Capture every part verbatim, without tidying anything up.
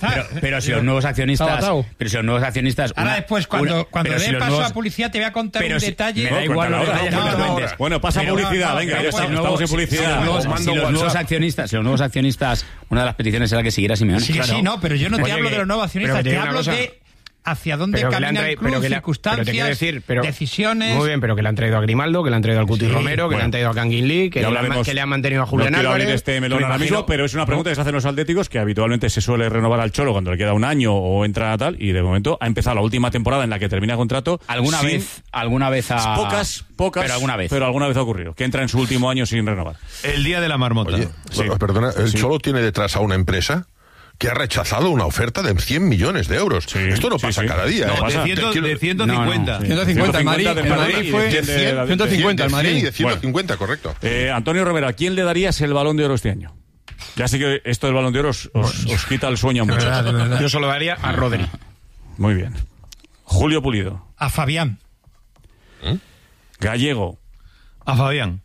pero, pero si los nuevos accionistas, pero si los nuevos accionistas. Ahora una, después cuando una, cuando dé si paso nuevos, a publicidad te voy a contar un si, detalle. Me da igual lo que vayas no, no, no, no, Bueno, pasa pero publicidad, no, no, venga, no, ya no, estamos, no, estamos en si, publicidad. si, los, si los nuevos accionistas, si los nuevos accionistas, una de las peticiones era que siguiera Simeone. Sí, claro. sí, no, pero yo no te Oye, hablo que, de los nuevos accionistas, te, te hablo de hacia dónde pero camina traído, el club, pero que circunstancias, pero te decir, pero, decisiones. Muy bien, pero que le han traído a Grimaldo, que le han traído al Cuti sí, Romero, que bueno, le han traído a Kangin Lee, que, le han, que le han mantenido a Julián no quiero Álvarez. abrir este melón ahora imagino, mismo, pero es una pregunta ¿no? que se hacen los atléticos, que habitualmente se suele renovar al Cholo cuando le queda un año o entra tal, y de momento ha empezado la última temporada en la que termina contrato. Alguna sin, vez, alguna vez a... Pocas, pocas, pero alguna vez. Pero alguna vez ha ocurrido, que entra en su último año sin renovar. El día de la marmota. Oye, sí. perdona, ¿el sí. Cholo tiene detrás a una empresa que ha rechazado una oferta de cien millones de euros? Sí, Esto no sí, pasa sí. cada día. No, ¿eh? de, ciento, de ciento cincuenta. No, no, sí. ciento cincuenta, el Madrid, del el Madrid fue de cien, ciento cincuenta, el Madrid. Y de ciento cincuenta, bueno, correcto. Eh, Antonio Romero, ¿a quién le darías el Balón de Oro este año? Ya sé que esto del Balón de Oro os, os, os quita el sueño a muchos. De verdad, de verdad. Yo se lo daría a Rodri. Muy bien. Julio Pulido. A Fabián. ¿Eh? Gallego. A Fabián.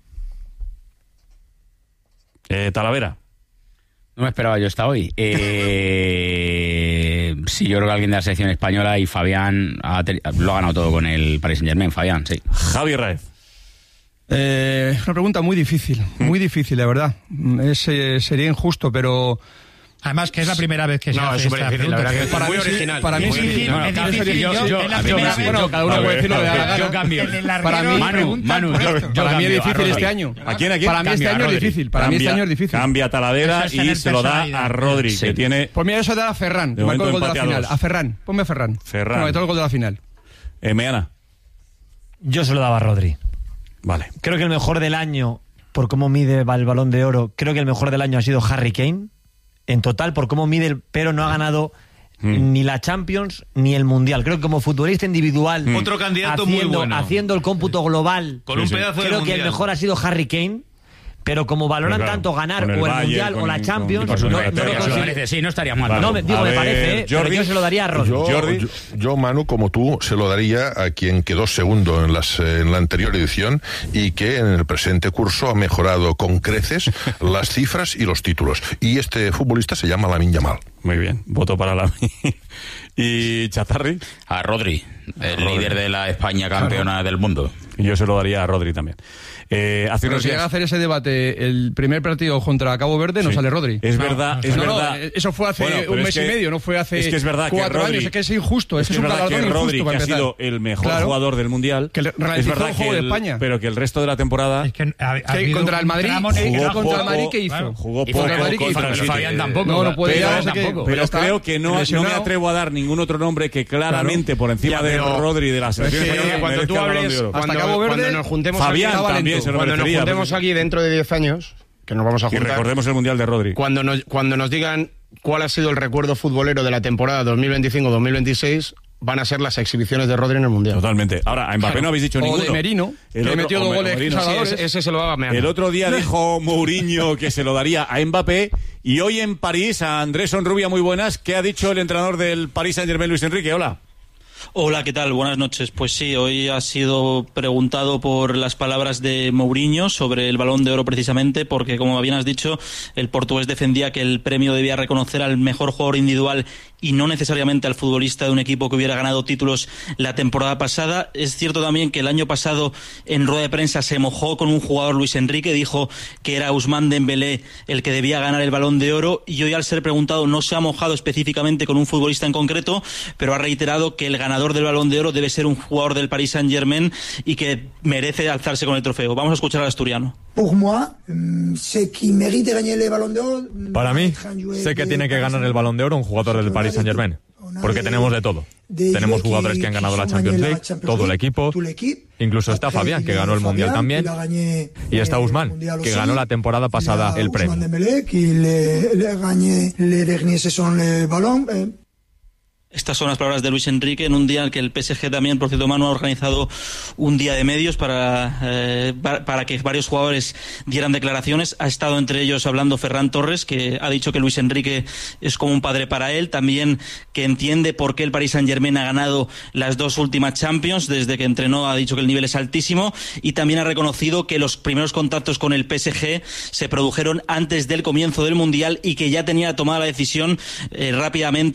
Eh, Talavera. No me esperaba yo hasta hoy. Eh, sí, yo creo que alguien de la selección española y Fabián ha, lo ha ganado todo con el Paris Saint-Germain. Fabián, sí. Javi Raez. Eh, una pregunta muy difícil, muy difícil, la verdad. Es, eh, sería injusto, pero... Además que es la primera vez que se No, hace es súper esta difícil, la pregunta. verdad que Para muy mí sí, original. para mí muy sí. original. Bueno, es Claro, difícil, yo- yo- yo- es la yo- primera vez. bueno, cada uno puede decir lo que le da la Yo gana. cambio. En el Para mí, larguero Manu, preguntan Manu, por yo- esto. yo Para mí es cambio, difícil a este Rodri. año. ¿A quién, a quién? Para mí este Cambia a año es Rodri. difícil. Para mí este Cambia- año es difícil. Cambia a Talavera Eso es tener y se lo da personalidad. a Rodri, Sí. que tiene... Pues mira, eso da a Ferran, De que marcó momento el gol de la empate a final. dos. A Ferran, ponme a Ferran. Ferran. No, que todo el gol de la final. Eh, Meana. Yo se lo daba a Rodri. Vale. Creo que el mejor del año, por cómo mide el Balón de Oro, creo que el mejor del año ha sido Harry Kane. En total, por cómo mide, el, pero no ha ganado mm. ni la Champions ni el Mundial. Creo que como futbolista individual, mm. otro candidato haciendo, muy bueno. haciendo el cómputo global, con un sí, sí. pedazo de creo mundial. que el mejor ha sido Harry Kane. Pero como valoran Pero claro, tanto ganar con el o el Bayern, Mundial con- o la con- Champions, con- no, no, con- lo con- Se lo consigo. merece, sí, no estaría mal. Vale. No, me, digo, A me ver, parece, ¿eh? Pero Jordi. yo se lo daría a Rodri. Yo, Jordi. yo, yo, Manu, como tú, se lo daría a quien quedó segundo en, las, en la anterior edición y que en el presente curso ha mejorado con creces las cifras y los títulos. Y este futbolista se llama Lamine Yamal. Muy bien, voto para la... ¿Y Chazarri? A Rodri, el Rodri. líder de la España campeona del mundo. Y yo se lo daría a Rodri también. Eh, hace Pero unos si llega a días... hacer ese debate el primer partido contra Cabo Verde, no Sí. sale Rodri. Es No, verdad, no, es no, no, verdad. eso fue hace Bueno, pero un es mes que- y medio, no fue hace es que es verdad que cuatro Rodri- años. Es que es injusto, Es es, que es un verdad que galardón Rodri, injusto que para ha empezar. sido el mejor Claro. jugador del Mundial, Que le es realizó verdad el juego que de el- España. pero que el resto de la temporada Es que ha, ha Que habido contra el un Madrid, tramo en el que jugó no- contra el poco, Madrid, ¿qué hizo? Claro. jugó Y contra poco el Madrid, ¿qué hizo? contra el Pero City. Fabián tampoco. No, no puede Pero, ya, no sé qué. pero Pero está creo que no, no me lesionado. atrevo a dar ningún otro nombre que claramente por encima Ya, de pero- Rodri de la selección es que española cuando merezca tú el Balón de hables, Oro. Hasta cuando, Cabo Verde, cuando nos juntemos Fabián aquí, también se lo cuando nos merecería, juntemos pero- aquí dentro de diez años, que nos vamos a Y juntar, recordemos el Mundial de Rodri. cuando nos, cuando nos digan cuál ha sido el recuerdo futbolero de la temporada dos mil veinticinco dos mil veintiséis, van a ser las exhibiciones de Rodri en el Mundial. Totalmente. Ahora, a Mbappé Claro. no habéis dicho O ninguno. de Merino, El que otro- metió o dos Me- goles Merino. Sí, salvadores. ese, ese se lo daba a Meana. El otro día dijo Mourinho que se lo daría a Mbappé y hoy en París a Andrés Sonrubia, muy buenas. ¿Qué ha dicho el entrenador del Paris Saint-Germain, Luis Enrique? Hola. Hola, ¿qué tal? Buenas noches. Pues sí, hoy ha sido preguntado por las palabras de Mourinho sobre el Balón de Oro precisamente, porque como bien has dicho, el portugués defendía que el premio debía reconocer al mejor jugador individual y no necesariamente al futbolista de un equipo que hubiera ganado títulos la temporada pasada. Es cierto también que el año pasado en rueda de prensa se mojó con un jugador, Luis Enrique, dijo que era Ousmane Dembélé el que debía ganar el Balón de Oro, y hoy al ser preguntado no se ha mojado específicamente con un futbolista en concreto, pero ha reiterado que el ganador del Balón de Oro debe ser un jugador del Paris Saint-Germain y que merece alzarse con el trofeo. Vamos a escuchar al asturiano. Para mí, sé que tiene que ganar el Balón de Oro un jugador del Paris Saint-Germain, porque tenemos de todo. Tenemos jugadores que han ganado la Champions League, todo el equipo, incluso está Fabián, que ganó el Mundial también, y está Ousmane, que ganó la temporada pasada el premio. Estas son las palabras de Luis Enrique en un día en que el P S G también, por cierto, Manu, ha organizado un día de medios para, eh, para que varios jugadores dieran declaraciones. Ha estado entre ellos hablando Ferran Torres, que ha dicho que Luis Enrique es como un padre para él, también que entiende por qué el Paris Saint-Germain ha ganado las dos últimas Champions, desde que entrenó ha dicho que el nivel es altísimo, y también ha reconocido que los primeros contactos con el P S G se produjeron antes del comienzo del Mundial y que ya tenía tomada la decisión eh, rápidamente